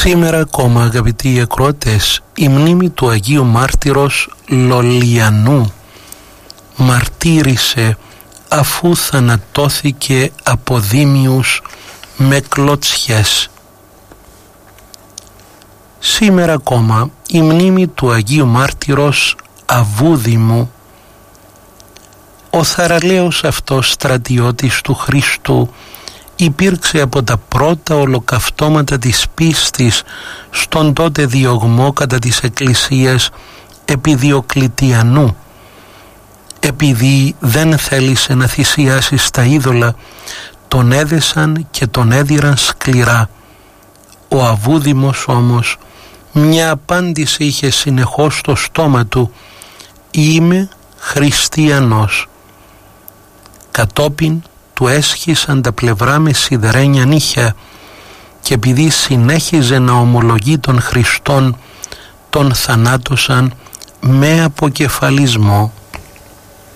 Σήμερα ακόμα, αγαπητοί ακροατές, η μνήμη του Αγίου Μάρτυρος Λολιανού μαρτύρησε αφού θανατώθηκε από δίμιους με κλωτσιές. Σήμερα ακόμα η μνήμη του Αγίου Μάρτυρος Αβούδημου. Ο θαραλέος αυτός στρατιώτης του Χριστού υπήρξε από τα πρώτα ολοκαυτώματα της πίστης στον τότε διωγμό κατά της Εκκλησίας επί Διοκλητιανού. Επειδή δεν θέλησε να θυσιάσει στα είδωλα, τον έδεσαν και τον έδιραν σκληρά. Ο Αβούδημος όμως μια απάντηση είχε συνεχώς στο στόμα του: «Είμαι χριστιανός». Κατόπιν του έσχισαν τα πλευρά με σιδερένια νύχια και επειδή συνέχιζε να ομολογεί τον Χριστόν, τον θανάτωσαν με αποκεφαλισμό.